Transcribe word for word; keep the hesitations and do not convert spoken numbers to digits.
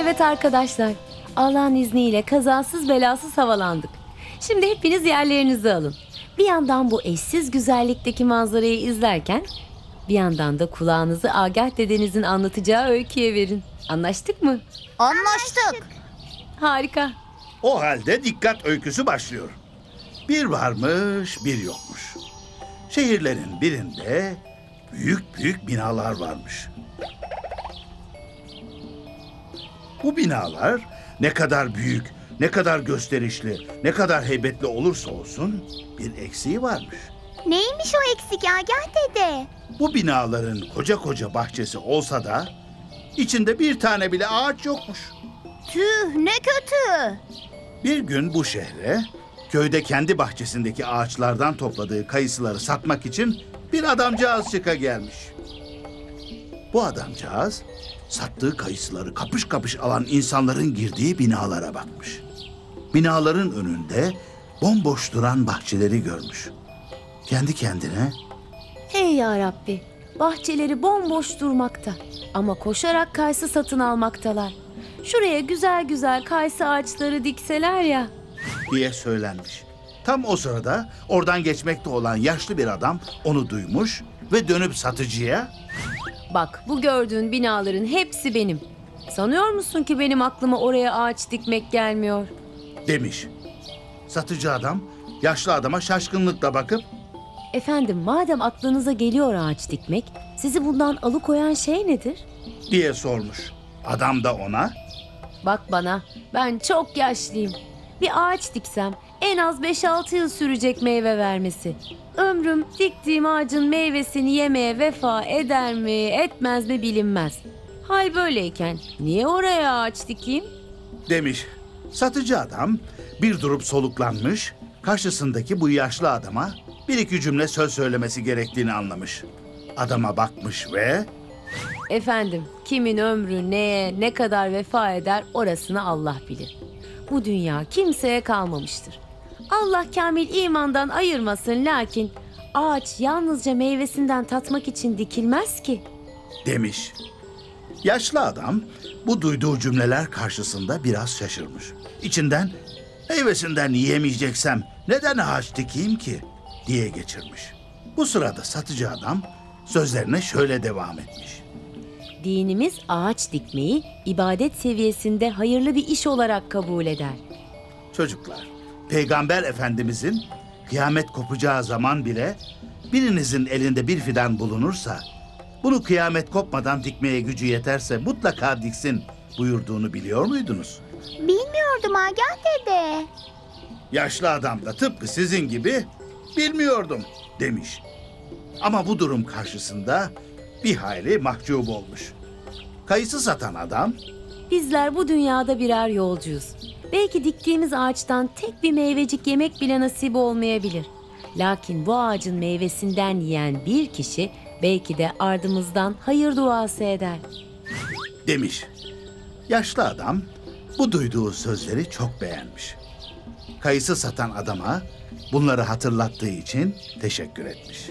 Evet arkadaşlar, Allah'ın izniyle kazasız belasız havalandık. Şimdi hepiniz yerlerinizi alın. Bir yandan bu eşsiz güzellikteki manzarayı izlerken bir yandan da kulağınızı Agah dedenizin anlatacağı öyküye verin. Anlaştık mı? Anlaştık. Harika. O halde dikkat öyküsü başlıyor. Bir varmış, bir yokmuş. Şehirlerin birinde büyük büyük binalar varmış. Bu binalar ne kadar büyük, ne kadar gösterişli, ne kadar heybetli olursa olsun bir eksiği varmış. Neymiş o eksik Agah dede? Bu binaların koca koca bahçesi olsa da içinde bir tane bile ağaç yokmuş. Tüh, ne kötü. Bir gün bu şehre köyde kendi bahçesindeki ağaçlardan topladığı kayısıları satmak için bir adamcağız çıka gelmiş. Bu adamcağız sattığı kayısıları kapış kapış alan insanların girdiği binalara bakmış. Binaların önünde bomboş duran bahçeleri görmüş. Kendi kendine Hey ya Rabbi, bahçeleri bomboş durmakta ama koşarak kayısı satın almaktalar. Şuraya güzel güzel kayısı ağaçları dikseler ya. diye söylenmiş. Tam o sırada oradan geçmekte olan yaşlı bir adam onu duymuş ve dönüp satıcıya Bak, bu gördüğün binaların hepsi benim. Sanıyor musun ki benim aklıma oraya ağaç dikmek gelmiyor? demiş. Satıcı adam yaşlı adama şaşkınlıkla bakıp Efendim, madem aklınıza geliyor ağaç dikmek, sizi bundan alıkoyan şey nedir? diye sormuş. Adam da ona Bak bana, ben çok yaşlıyım. Bir ağaç diksem en az beş altı yıl sürecek meyve vermesi. Ömrüm diktiğim ağacın meyvesini yemeye vefa eder mi, etmez mi bilinmez. Hal böyleyken niye oraya ağaç dikeyim? demiş. Satıcı adam bir durup soluklanmış, karşısındaki bu yaşlı adama bir iki cümle söz söylemesi gerektiğini anlamış. Adama bakmış ve Efendim, kimin ömrü neye, ne kadar vefa eder orasını Allah bilir. Bu dünya kimseye kalmamıştır. Allah kamil imandan ayırmasın, lakin ağaç yalnızca meyvesinden tatmak için dikilmez ki. demiş. Yaşlı adam bu duyduğu cümleler karşısında biraz şaşırmış. İçinden meyvesinden yiyemeyeceksem neden ağaç dikeyim ki diye geçirmiş. Bu sırada satıcı adam sözlerine şöyle devam etmiş. Dinimiz ağaç dikmeyi ibadet seviyesinde hayırlı bir iş olarak kabul eder. Çocuklar, Peygamber Efendimizin kıyamet kopacağı zaman bile birinizin elinde bir fidan bulunursa bunu kıyamet kopmadan dikmeye gücü yeterse mutlaka diksin buyurduğunu biliyor muydunuz? Bilmiyordum Agah dede. Yaşlı adam da tıpkı sizin gibi bilmiyordum demiş. Ama bu durum karşısında bir hayli mahcup olmuş. Kayısı satan adam Bizler bu dünyada birer yolcuyuz. Belki diktiğimiz ağaçtan tek bir meyvecik yemek bile nasip olmayabilir. Lakin bu ağacın meyvesinden yiyen bir kişi belki de ardımızdan hayır duası eder. demiş. Yaşlı adam bu duyduğu sözleri çok beğenmiş. Kayısı satan adama bunları hatırlattığı için teşekkür etmiş.